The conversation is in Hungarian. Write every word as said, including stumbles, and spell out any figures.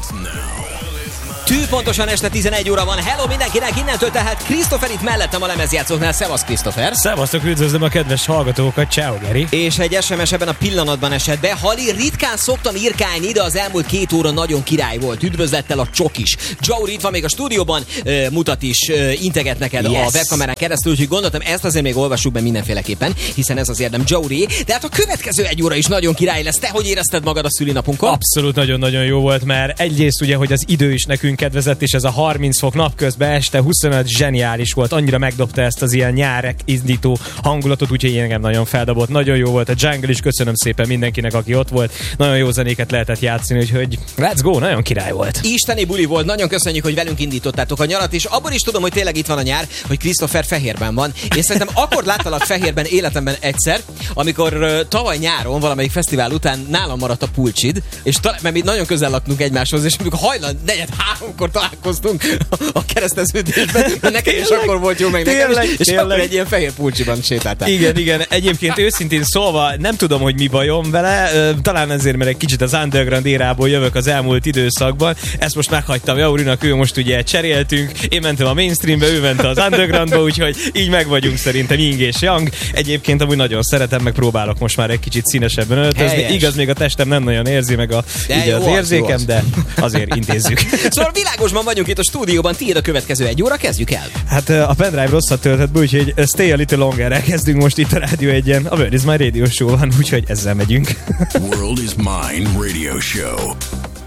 Tű pontosan este tizenegy óra van. Hello mindenkinek, innentől tehát Christopher itt mellettem a lemezjátszóknál. Szevasz Christopher. Szevasztok, üdvözlöm a kedves hallgatókat. Ciao Geri. És egy es em es ebben a pillanatban esett be. Hali, ritkán szoktam írkálni, de az elmúlt két óra nagyon király volt. Üdvözlettel a Csokis. Jauri itt van még a stúdióban, uh, mutat is, uh, integet neked yes. a webkamerán keresztül, úgyhogy gondoltam, ezt azért még olvassuk be mindenféleképpen, hiszen ez az érdem Jauri. De hát a következő egy óra is nagyon király lesz. Te hogy érezted magad a szülinapunkon? Abszolút nagyon-nagyon jó volt, mert egyrészt ugye, hogy az idő is nekünk kedvezett, és ez a harminc fok napközben este huszonöt zseniális volt, annyira megdobta ezt az ilyen nyárek indító hangulatot, úgyhogy én engem nagyon feldobott, nagyon jó volt a Jungle is, köszönöm szépen mindenkinek, aki ott volt, nagyon jó zenéket lehetett játszani, úgyhogy let's go, nagyon király volt. Isteni buli volt, nagyon köszönjük, hogy velünk indítottátok a nyarat, és abban is tudom, hogy tényleg itt van a nyár, hogy Christopher fehérben van, és szerintem akkor láttalak fehérben életemben egyszer, amikor uh, tavaly nyáron valamelyik fesztivál után nálam maradt a pulcsid, és talán, mert mi nagyon közel laktunk egymáshoz, és amikor hajnal negyed háromkor találkoztunk a kereszteződésben, nekem is akkor volt jó, meg nekem tényleg, is, és tényleg. akkor egy ilyen fehér pulcsiban sétáltál. Igen, igen, egyébként őszintén szólva nem tudom, hogy mi bajom vele, talán ezért, mert egy kicsit az underground érából jövök az elmúlt időszakban, ezt most meghagytam Jaurinak, ő most ugye cseréltünk, én mentem a mainstreambe, ő ment az undergroundba, úgyhogy így meg vagyunk szerintem Ying és Yang. Egyébként amúgy nagyon szeretem, meg próbálok most már egy kicsit színesebben öltözni. Helyes. Igaz, még a testem nem nagyon érzi meg a, ugye, az érzékem, az. De azért intézzük. Szóval világosban vagyunk itt a stúdióban, tiéd a következő egy óra, kezdjük el. Hát a pendrive rosszat töltött be, úgyhogy stay a little longer-rel kezdünk most itt a Rádió egyen. A World is My Radio Show van, úgyhogy ezzel megyünk. World is Mine Radio Show.